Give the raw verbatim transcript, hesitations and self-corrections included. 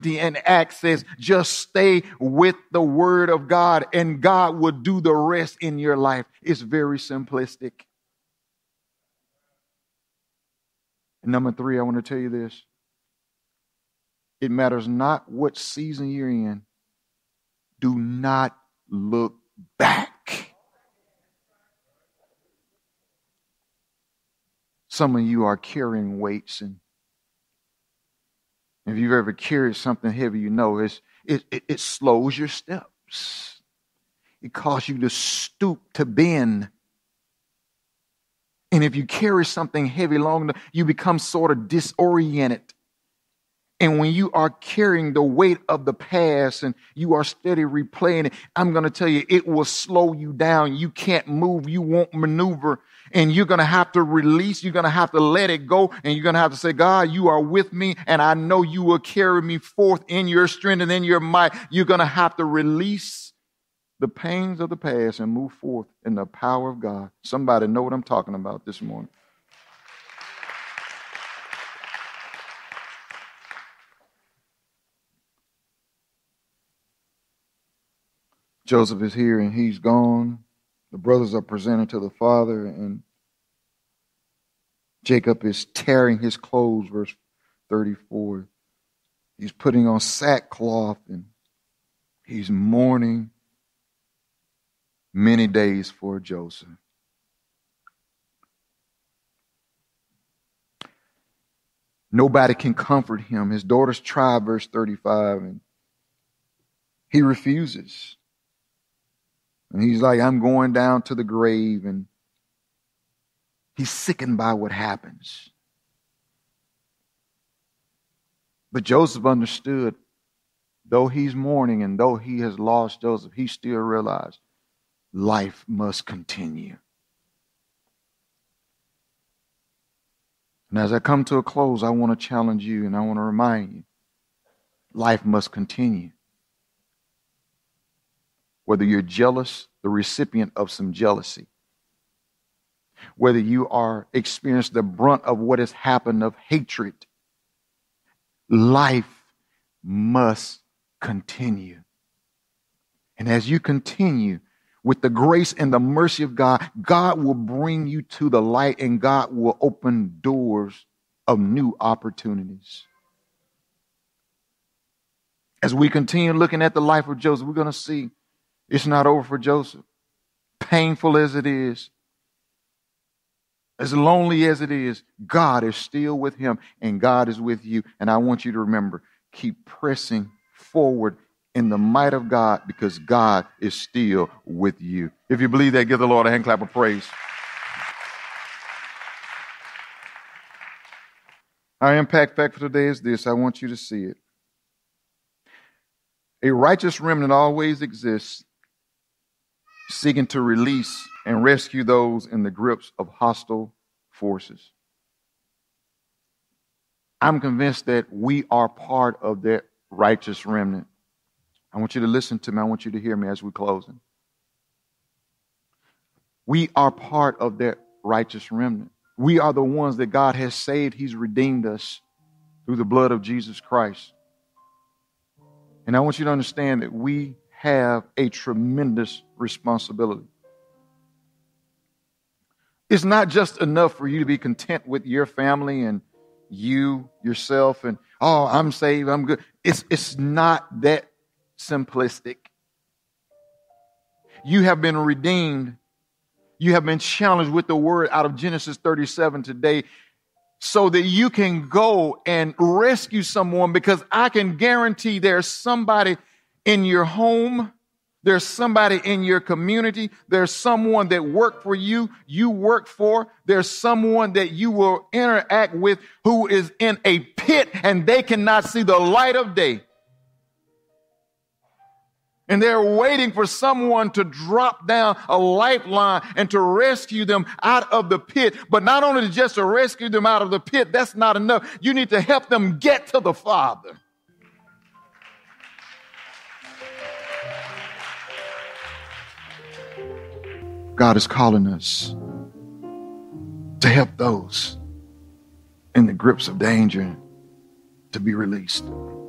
in Acts says, just stay with the word of God and God will do the rest in your life. It's very simplistic. And number three, I want to tell you this. It matters not what season you're in. Do not look back. Some of you are carrying weights, and if you've ever carried something heavy, you know it's, it, it, it slows your steps. It causes you to stoop, to bend. And if you carry something heavy long enough, you become sort of disoriented. And when you are carrying the weight of the past and you are steady replaying it, I'm going to tell you, it will slow you down. You can't move. You won't maneuver. And you're going to have to release. You're going to have to let it go. And you're going to have to say, God, you are with me. And I know you will carry me forth in your strength and in your might. You're going to have to release the pains of the past and move forth in the power of God. Somebody know what I'm talking about this morning. Joseph is here and he's gone. The brothers are presented to the father, and Jacob is tearing his clothes, verse thirty-four. He's putting on sackcloth and he's mourning many days for Joseph. Nobody can comfort him. His daughters try, verse thirty-five, and he refuses. And he's like, I'm going down to the grave, and he's sickened by what happens. But Joseph understood, though he's mourning and though he has lost Joseph, he still realized life must continue. And as I come to a close, I want to challenge you and I want to remind you, life must continue. Whether you're jealous, the recipient of some jealousy, whether you are experiencing the brunt of what has happened of hatred, life must continue. And as you continue with the grace and the mercy of God, God will bring you to the light and God will open doors of new opportunities. As we continue looking at the life of Joseph, we're going to see it's not over for Joseph. Painful as it is, as lonely as it is, God is still with him and God is with you. And I want you to remember, keep pressing forward in the might of God because God is still with you. If you believe that, give the Lord a hand clap of praise. Our impact fact for today is this. I want you to see it. A righteous remnant always exists, seeking to release and rescue those in the grips of hostile forces. I'm convinced that we are part of that righteous remnant. I want you to listen to me. I want you to hear me as we're closing. We are part of that righteous remnant. We are the ones that God has saved. He's redeemed us through the blood of Jesus Christ. And I want you to understand that we have a tremendous responsibility. It's not just enough for you to be content with your family and you, yourself, and, oh, I'm saved, I'm good. It's, it's not that simplistic. You have been redeemed. You have been challenged with the word out of Genesis thirty-seven today so that you can go and rescue someone, because I can guarantee there's somebody in your home, there's somebody in your community, there's someone that worked for you, you work for, there's someone that you will interact with who is in a pit and they cannot see the light of day. And they're waiting for someone to drop down a lifeline and to rescue them out of the pit. But not only just to rescue them out of the pit, that's not enough. You need to help them get to the Father. God is calling us to help those in the grips of danger to be released.